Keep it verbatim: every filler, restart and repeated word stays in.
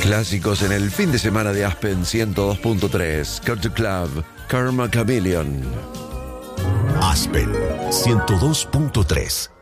Clásicos en el fin de semana de Aspen ciento dos punto tres. Culture Club, Karma Chameleon. Aspen ciento dos punto tres.